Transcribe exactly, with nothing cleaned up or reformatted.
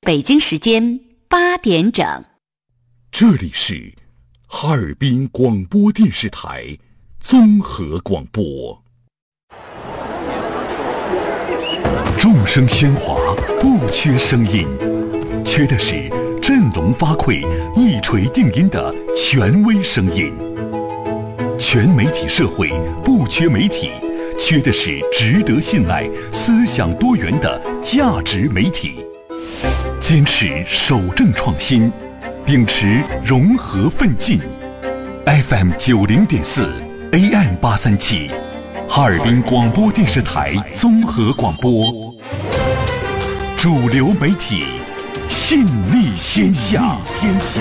北京时间八点整。 这里是哈尔滨广播电视台综合广播。众声喧哗，不缺声音，缺的是振聋发聩、一锤定音的权威声音。全媒体社会不缺媒体，缺的是值得信赖、思想多元的价值媒体。坚持守正创新，秉持融合奋进。F M 九零点四 A M 八三七，哈尔滨广播电视台综合广播，主流媒体，信力天下，天下。